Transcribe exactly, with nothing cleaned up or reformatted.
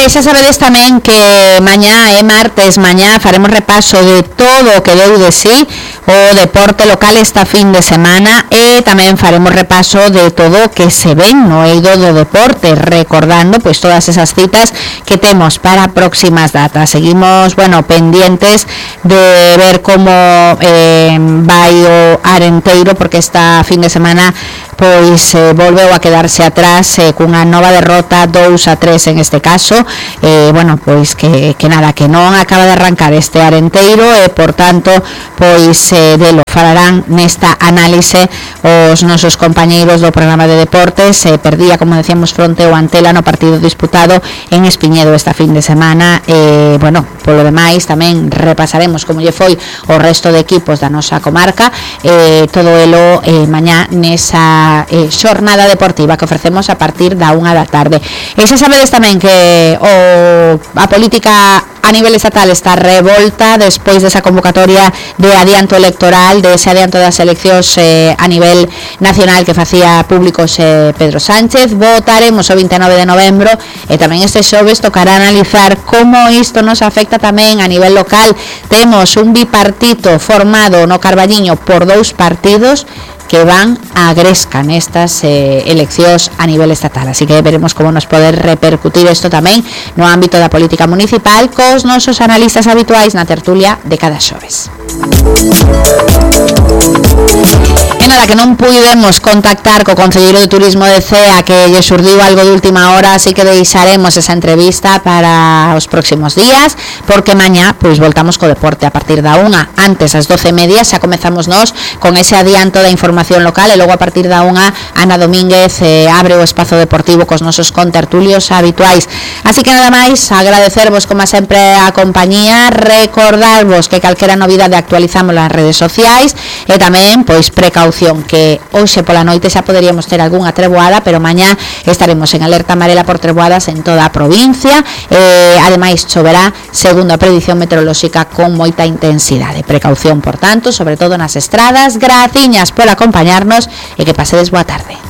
xa sabedes tamén que mañá é martes, mañá faremos repaso de todo o que deu de sí o deporte local esta fin de semana e tamén faremos repaso de todo o que se ven no eido do deporte, recordando pois todas esas citas que temos para próximas datas. Seguimos, bueno, pendientes de ver como eh, vai o Arenteiro, porque esta fin de semana pois eh, volveu a quedarse atrás eh, cunha nova derrota dous a tres en este caso, eh, bueno, pois que, que nada, que non acaba de arrancar este Arenteiro e, por tanto, pois eh, delo falarán nesta análise os nosos compañeiros do programa de deportes. Eh, perdía, como decíamos, fronte ao Antela no partido disputado en Espiñedo esta fin de semana. Eh, bueno, polo demais tamén repasaremos como lle foi o resto de equipos da nosa comarca, eh, todo elo eh, mañá nesa Eh, xornada deportiva que ofrecemos a partir da unha da tarde. E xa sabedes tamén que o, a política a nivel estatal está revolta despois desa convocatoria de adianto electoral, de ese adianto das eleccións eh, a nivel nacional que facía públicos eh, Pedro Sánchez. Votaremos o vinte e nove de novembro e tamén este xoves tocará analizar como isto nos afecta tamén a nivel local. Temos un bipartito formado no Carballiño por dous partidos que van a Gresca nestas eh, eleccións a nivel estatal, así que veremos como nos pode repercutir isto tamén no ámbito da política municipal cos nosos analistas habituais na tertulia de cada xoves. E nada, que non puidemos contactar co concelleiro de Turismo de Cea, que lle xurdiu algo de última hora, así que deixaremos esa entrevista para os próximos días, porque mañá pois voltamos co deporte a partir da unha. Antes, ás doce e media, xa comezamos nós con ese adianto da información local e logo a partir da unha Ana Domínguez eh, abre o espazo deportivo cos nosos contertulios habituais. Así que nada máis, agradecervos como sempre a compañía, recordarvos que calquera novidade actualizamos nas redes sociais e tamén pois precaución, que hoxe pola noite xa poderíamos ter algunha treboada, pero mañá estaremos en alerta amarela por treboadas en toda a provincia. Eh, ademais choverá segundo a predición meteorolóxica con moita intensidade. Precaución, por tanto, sobre todo nas estradas. Graciñas por acompañarnos e que pasedes boa tarde.